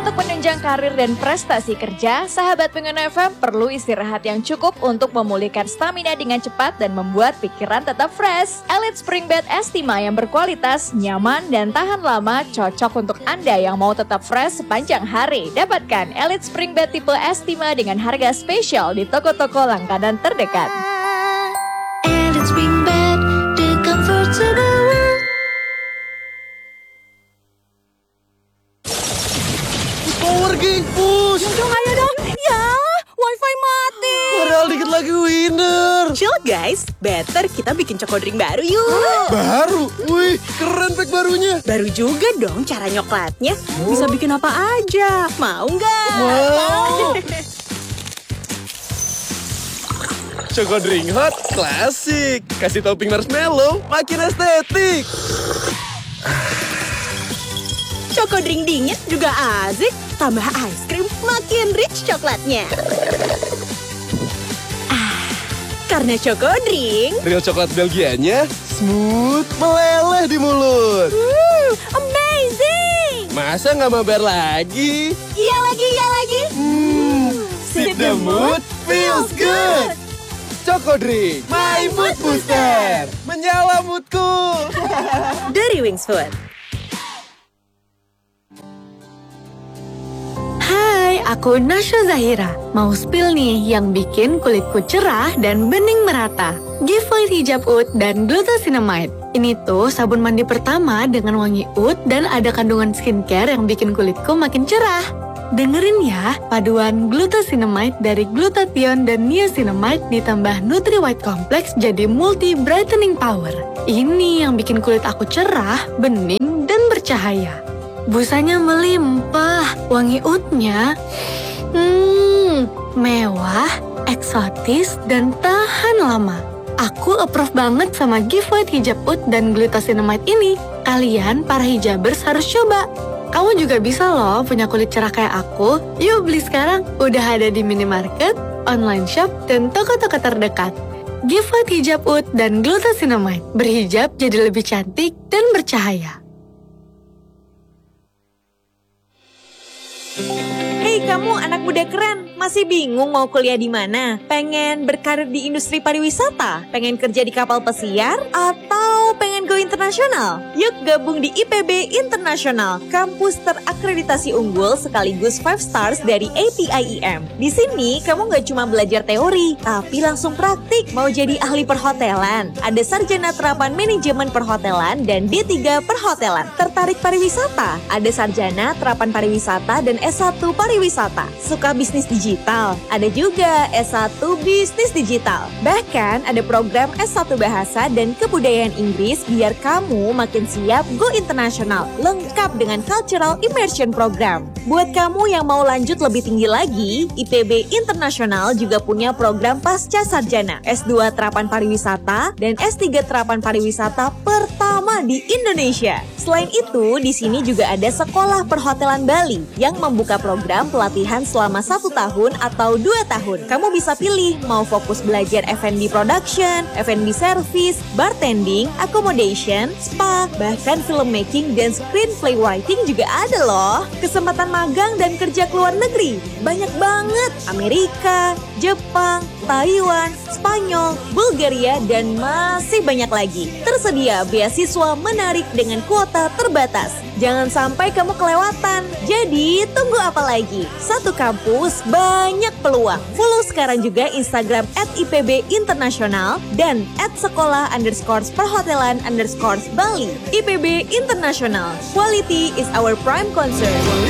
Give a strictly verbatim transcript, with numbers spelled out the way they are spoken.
Untuk menunjang karir dan prestasi kerja, sahabat Pengguna F M perlu istirahat yang cukup untuk memulihkan stamina dengan cepat dan membuat pikiran tetap fresh. Elite Spring Bed Estima yang berkualitas, nyaman, dan tahan lama cocok untuk Anda yang mau tetap fresh sepanjang hari. Dapatkan Elite Spring Bed tipe Estima dengan harga spesial di toko-toko langganan terdekat. Elite Spring Bed, the comfort to the world. Power Gang, push! Dong, ayo dong. Ya, wifi mati. Padahal dikit lagi winner. Chill guys, better kita bikin Choco Drink baru yuk. Baru? Wih, keren pack barunya. Baru juga dong cara nyoklatnya. Bisa bikin apa aja. Mau nggak? Wow. Choco Drink Hot, klasik. Kasih topping marshmallow, makin estetik. Choco Drink dingin juga asik. Tambah ice cream, makin rich coklatnya. Ah, karena Choco Drink, Real coklat Belgianya, smooth, meleleh di mulut. hmm, amazing. Masa nggak mabar lagi? Iya lagi, iya lagi. Hmm, sip the mood, feels good. Choco Drink, my mood booster. Menyala moodku. Dari Wings Food. Hai, aku Nasya Zahira. Mau spill nih yang bikin kulitku cerah dan bening merata. Giveaway hijab oud dan glucosinamide. Ini tuh sabun mandi pertama dengan wangi oud dan ada kandungan skincare yang bikin kulitku makin cerah. Dengerin ya, paduan glucosinamide dari glutathione dan niacinamide ditambah Nutri White Complex jadi multi brightening power. Ini yang bikin kulit aku cerah, bening, dan bercahaya. Busanya melimpah, wangi oudnya hmm, mewah, eksotis, dan tahan lama. Aku approve banget sama giveaway hijab oud dan glucosinamide ini. Kalian, para hijabers, harus coba. Kamu juga bisa loh punya kulit cerah kayak aku. Yuk beli sekarang, udah ada di minimarket, online shop, dan toko-toko terdekat. Giveaway hijab oud dan glucosinamide. Berhijab jadi lebih cantik dan bercahaya. Hei kamu anak muda keren, masih bingung mau kuliah di mana? Pengen berkarir di industri pariwisata? Pengen kerja di kapal pesiar? Atau pengen go internasional? Yuk gabung di I P B Internasional, kampus terakreditasi unggul sekaligus five stars dari A P I I M. Di sini kamu gak cuma belajar teori, tapi langsung praktik. Mau jadi ahli perhotelan? Ada sarjana terapan manajemen perhotelan dan D tiga perhotelan. Tertarik pariwisata? Ada sarjana terapan pariwisata dan S satu pariwisata. Suka bisnis digital? Ada juga S satu bisnis digital. Bahkan ada program S satu bahasa dan kebudayaan Inggris biar kamu makin siap go internasional. Lengkap dengan cultural immersion program. Buat kamu yang mau lanjut lebih tinggi lagi, I P B Internasional juga punya program pasca sarjana S dua terapan pariwisata dan S tiga terapan pariwisata pertama di Indonesia. Selain itu, di sini juga ada Sekolah Perhotelan Bali yang membuka program pelatihan selama satu tahun atau dua tahun. Kamu bisa pilih mau fokus belajar F and B production, F and B service, bartending, accommodation, spa, bahkan filmmaking dan screenplay writing juga ada loh. Kesempatan magang dan kerja ke luar negeri banyak banget. Amerika, Jepang, Taiwan, Spanyol, Bulgaria, dan masih banyak lagi. Tersedia beasiswa menarik dengan kuota terbatas. Jangan sampai kamu kelewatan. Jadi tunggu apa lagi? Satu kampus, banyak peluang. Follow sekarang juga Instagram at I P B Internasional dan at sekolah underscore perhotelan underscore Bali. I P B Internasional. Quality is our prime concern.